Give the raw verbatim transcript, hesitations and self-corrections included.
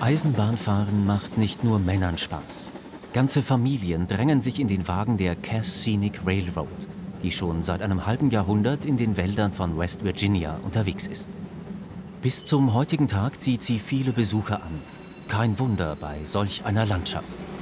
Eisenbahnfahren macht nicht nur Männern Spaß. Ganze Familien drängen sich in den Wagen der Cass Scenic Railroad, die schon seit einem halben Jahrhundert in den Wäldern von West Virginia unterwegs ist. Bis zum heutigen Tag zieht sie viele Besucher an. Kein Wunder bei solch einer Landschaft.